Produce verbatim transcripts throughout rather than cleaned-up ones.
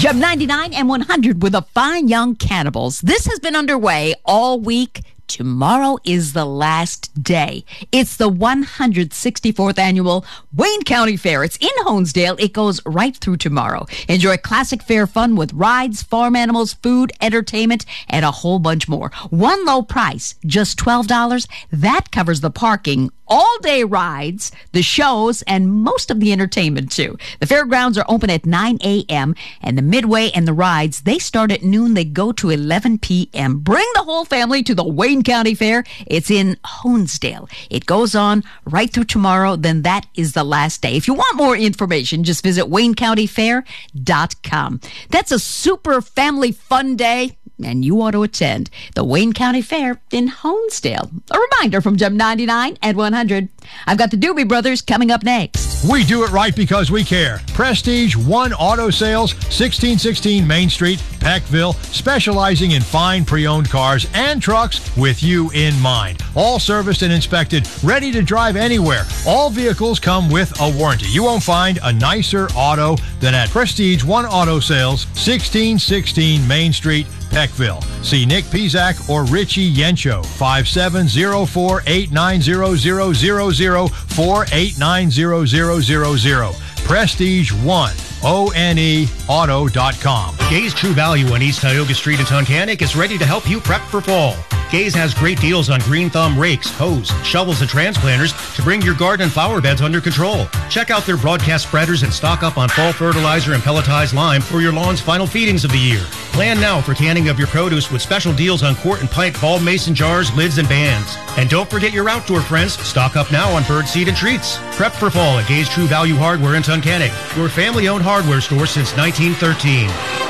Gem ninety-nine and one hundred with the Fine Young Cannibals. This has been underway all week. Tomorrow is the last day. It's the one hundred sixty-fourth annual Wayne County Fair. It's in Honesdale. It goes right through tomorrow. Enjoy classic fair fun with rides, farm animals, food, entertainment, and a whole bunch more. One low price, just twelve dollars. That covers the parking, all-day rides, the shows, and most of the entertainment, too. The fairgrounds are open at nine a.m., and the midway and the rides, they start at noon. They go to eleven p.m. Bring the whole family to the Wayne County Fair. It's in Honesdale. It goes on right through tomorrow. Then that is the last day. If you want more information, just visit wayne county fair dot com. That's a super family fun day, and you ought to attend the Wayne County Fair in Honesdale. A reminder from Gem ninety-nine and one hundred. I've got the Doobie Brothers coming up next. We do it right because we care. Prestige One Auto Sales, sixteen sixteen Main Street, Peckville, specializing in fine pre-owned cars and trucks with you in mind. All serviced and inspected, ready to drive anywhere. All vehicles come with a warranty. You won't find a nicer auto than at Prestige One Auto Sales, sixteen sixteen Main Street, Peckville. See Nick Pizak or Richie Yencho, five seven zero four, eight nine zero zero zero zero, four eight nine zero zero zero zero. Prestige One, O N E auto dot com. Gay's True Value on East Tioga Street in Tunkhannock is ready to help you prep for fall. Gay's has great deals on green thumb rakes, hoes, shovels, and transplanters to bring your garden and flower beds under control. Check out their broadcast spreaders and stock up on fall fertilizer and pelletized lime for your lawn's final feedings of the year. Plan now for canning of your produce with special deals on quart and pint ball mason jars, lids, and bands. And don't forget your outdoor friends. Stock up now on bird seed and treats. Prep for fall at Gay's True Value Hardware in Tunkhannock, your family-owned hardware store since nineteen thirteen.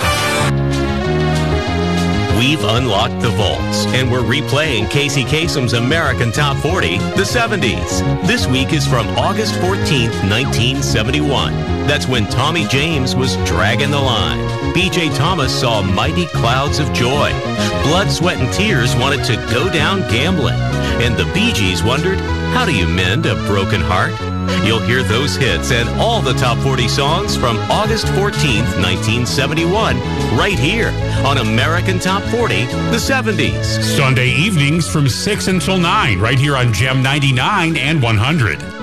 We've unlocked the vaults, and we're replaying Casey Kasem's American Top forty, the seventies. This week is from August fourteenth, nineteen seventy-one. That's when Tommy James was dragging the line. B J Thomas saw Mighty Clouds of Joy. Blood, Sweat, and Tears wanted to go down gambling. And the Bee Gees wondered, how do you mend a broken heart? You'll hear those hits and all the top forty songs from August fourteenth, nineteen seventy-one, right here on American Top forty, the seventies. Sunday evenings from six until nine, right here on Gem ninety-nine and one hundred.